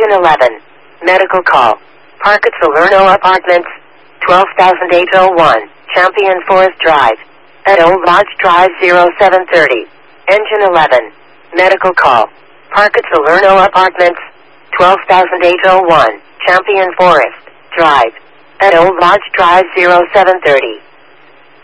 Engine 11. Medical call. Park at Salerno Apartments, 12,801, Champion Forest Drive. At Old Lodge Drive 0730. Engine 11. Medical call. Park at Salerno Apartments, 12,801, Champion Forest Drive. At Old Lodge Drive 0730.